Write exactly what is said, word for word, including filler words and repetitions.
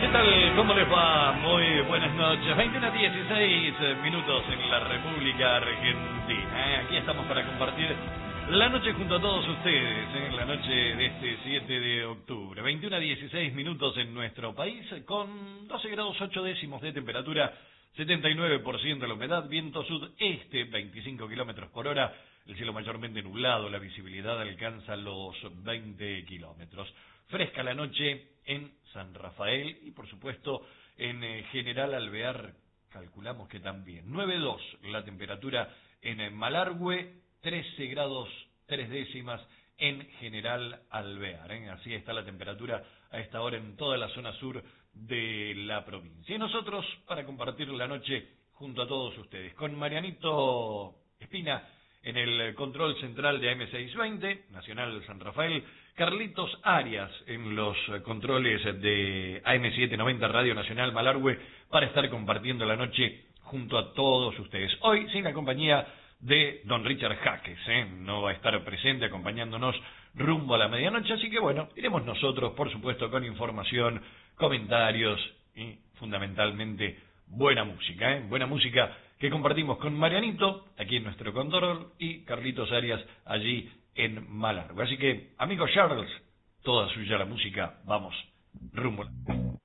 ¿Qué tal? ¿Cómo les va? Muy buenas noches. veintiuno a dieciséis minutos en la República Argentina. ¿eh? Aquí estamos para compartir la noche junto a todos ustedes, ¿eh? La noche de este siete de octubre. veintiuno a dieciséis minutos en nuestro país, con doce grados ocho décimos de temperatura, setenta y nueve por ciento la humedad, viento sudeste, veinticinco kilómetros por hora, el cielo mayormente nublado, la visibilidad alcanza los veinte kilómetros. Fresca la noche en San Rafael y por supuesto en eh, General Alvear calculamos que también. nueve dos la temperatura en Malargüe, trece grados tres décimas en General Alvear. ¿eh? Así está la temperatura a esta hora en toda la zona sur de la provincia. Y nosotros para compartir la noche junto a todos ustedes con Marianito Espina en el control central de A M seiscientos veinte, Nacional San Rafael, Carlitos Arias en los controles de A M setecientos noventa Radio Nacional Malargüe, para estar compartiendo la noche junto a todos ustedes. Hoy sin la compañía de don Richard Jaques, ¿eh? no va a estar presente acompañándonos rumbo a la medianoche, así que bueno, iremos nosotros, por supuesto, con información, comentarios y fundamentalmente buena música, ¿eh? buena música que compartimos con Marianito, aquí en nuestro control, y Carlitos Arias, allí en Malargüe. Así que, amigo Charles, toda suya la música, vamos, rumbo.